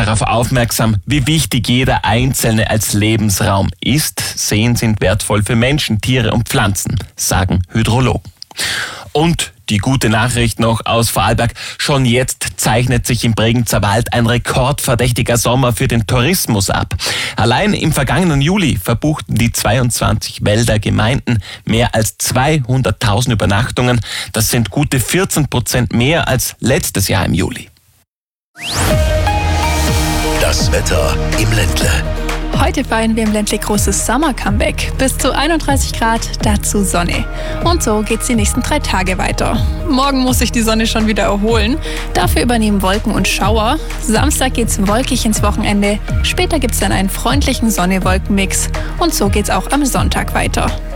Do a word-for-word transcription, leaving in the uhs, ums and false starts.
darauf aufmerksam, wie wichtig jeder Einzelne als Lebensraum ist. Seen sind wertvoll für Menschen, Tiere und Pflanzen, sagen Hydrologen. Und die gute Nachricht noch aus Vorarlberg. Schon jetzt zeichnet sich im Bregenzer Wald ein rekordverdächtiger Sommer für den Tourismus ab. Allein im vergangenen Juli verbuchten die zweiundzwanzig Wälder Gemeinden mehr als zweihunderttausend Übernachtungen. Das sind gute vierzehn Prozent mehr als letztes Jahr im Juli. Das Wetter im Ländle. Heute feiern wir im Ländle großes Summer-Comeback. Bis zu einunddreißig Grad, dazu Sonne. Und so geht's die nächsten drei Tage weiter. Morgen muss sich die Sonne schon wieder erholen. Dafür übernehmen Wolken und Schauer. Samstag geht's wolkig ins Wochenende. Später gibt's dann einen freundlichen Sonne-Wolken-Mix. Und so geht's auch am Sonntag weiter.